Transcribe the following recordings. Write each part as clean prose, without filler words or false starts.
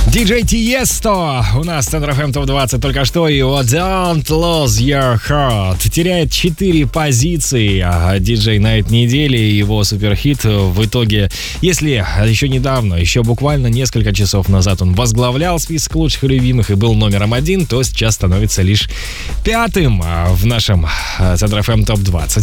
Диджей Тиесто у нас в Центр ФМ ТОП-20 только что, и его Don't Lose Your Heart теряет 4 позиции. Диджей на этой неделе, его суперхит в итоге, если еще недавно, еще буквально несколько часов назад он возглавлял список лучших и любимых и был номером 1, то сейчас становится лишь 5-м в нашем Центр ФМ ТОП-20.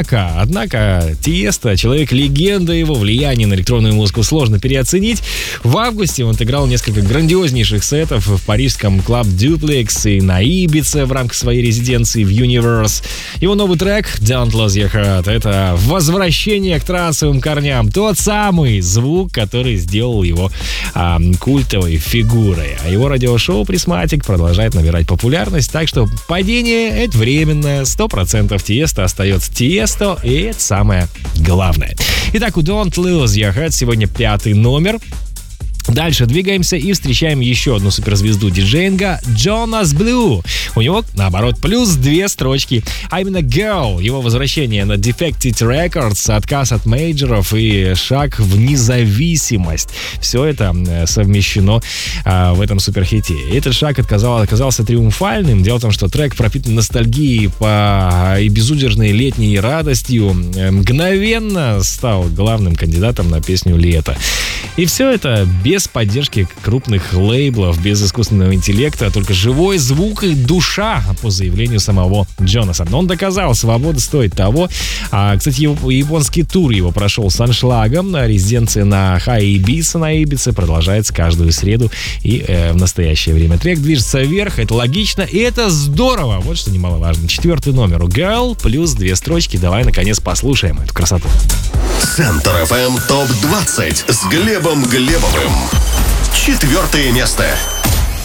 Однако Тиесто, человек-легенда, его влияние на электронную музыку сложно переоценить. В августе он отыграл несколько грандиознейших сетов в парижском клуб Duplex и на Ибице в рамках своей резиденции в Universe. Его новый трек Don't Lose Your Heart — это возвращение к трансовым корням. Тот самый звук, который сделал его культовой фигурой. А его радиошоу «Присматик» продолжает набирать популярность, так что падение — это временное. 100% Тиесто остается Тиесто, и это самое главное. Итак, у Don't Lose Your Heart сегодня 5-й номер. Дальше двигаемся и встречаем еще одну суперзвезду диджеинга — Jonas Blue. У него, наоборот, плюс 2 строчки, а именно Girl, его возвращение на Defected Records, отказ от мейджоров и шаг в независимость. Все это совмещено в этом суперхите. Этот шаг оказался триумфальным. Дело в том, что трек пропитан ностальгией и безудержной летней радостью, мгновенно стал главным кандидатом на песню лета. И все это без поддержки крупных лейблов, без искусственного интеллекта, только живой звук и душа, по заявлению самого Джонаса. Но он доказал, свобода стоит того. Кстати, японский тур его прошел с аншлагом. Резиденция на Хай-Ибице на Ибице продолжается каждую среду и в настоящее время. Трек движется вверх, это логично и это здорово. Вот что немаловажно. 4-й номер у Girl, плюс 2 строчки. Давай, наконец, послушаем эту красоту. Центр ФМ ТОП-20 с Глебом Глебовым. 4-е место.